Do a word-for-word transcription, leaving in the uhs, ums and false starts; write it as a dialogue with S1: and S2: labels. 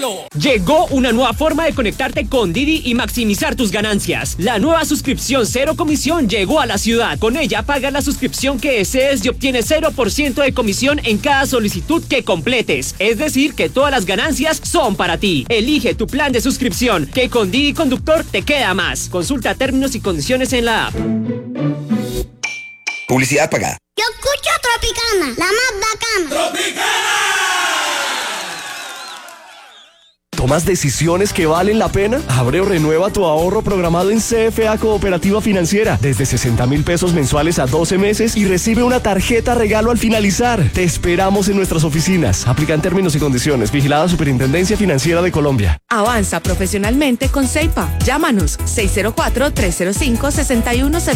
S1: cero. Llegó una nueva forma de conectarte con Didi y maximizar tus ganancias. La nueva suscripción cero comisión llegó a la ciudad. Con ella pagas la suscripción que desees y obtienes cero por ciento de comisión en cada solicitud que completes. Es decir, que todas las ganancias son para ti. Elige tu plan de suscripción, que con Didi Conductor te queda más. Consulta términos y condiciones en la app.
S2: Publicidad pagada.
S3: Yo escucho Tropicana, la más bacana. ¡Tropicana!
S4: ¿Tomas decisiones que valen la pena? Abre o renueva tu ahorro programado en C F A Cooperativa Financiera. Desde sesenta mil pesos mensuales a doce meses y recibe una tarjeta regalo al finalizar. Te esperamos en nuestras oficinas. Aplican términos y condiciones. Vigilada Superintendencia Financiera de Colombia.
S5: Avanza profesionalmente con Seipa. Llámanos seis cero cuatro, tres cero cinco, seis uno cero